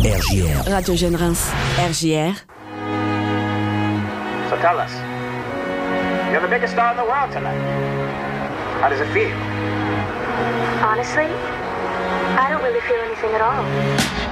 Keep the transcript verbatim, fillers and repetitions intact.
R J R. Radio Jeune Reims. R J R. So tell us, you're the biggest star in the world tonight. How does it feel? Honestly, I don't really feel anything at all.